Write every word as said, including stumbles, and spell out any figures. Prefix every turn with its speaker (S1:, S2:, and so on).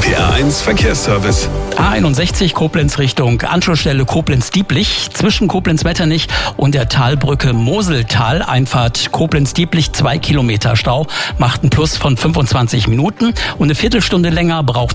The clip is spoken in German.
S1: Der A eins Verkehrsservice.
S2: A einundsechzig Koblenz Richtung Anschlussstelle Koblenz-Dieblich zwischen Koblenz-Metternich und der Talbrücke Moseltal. Einfahrt Koblenz-Dieblich, zwei Kilometer Stau, macht einen Plus von fünfundzwanzig Minuten und eine Viertelstunde länger braucht